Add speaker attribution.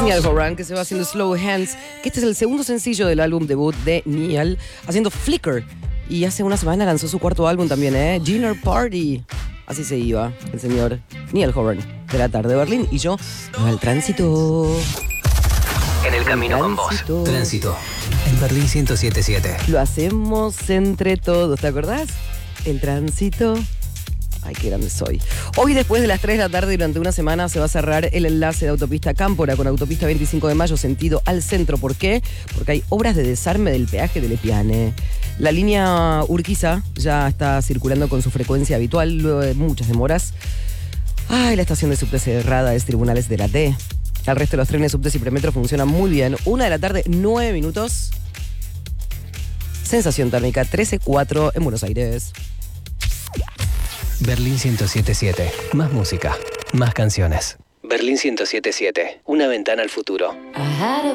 Speaker 1: Niall Horan, que se va haciendo Slow Hands, que este es el segundo sencillo del álbum debut de Niall, haciendo Flicker. Y hace una semana lanzó su cuarto álbum también, Dinner Party. Así se iba el señor Niall Horan de la tarde de Berlín. Y yo, al tránsito.
Speaker 2: En el camino con vos. Tránsito. En Berlín 107.7.
Speaker 1: Lo hacemos entre todos, ¿te acordás? El tránsito. Ay, qué grande soy. Hoy, después de las 3 de la tarde, durante una semana, se va a cerrar el enlace de autopista Cámpora con autopista 25 de Mayo, sentido al centro. ¿Por qué? Porque hay obras de desarme del peaje de Lepiane. La línea Urquiza ya está circulando con su frecuencia habitual, luego de muchas demoras. Ay, la estación de subte cerrada es Tribunales de la T. El resto de los trenes, subtes y premetro funcionan muy bien. 1 de la tarde, 9 minutos. Sensación térmica 13.4 en Buenos Aires.
Speaker 2: Berlín 107.7. Más música, más canciones. Berlín 107.7. Una ventana al futuro.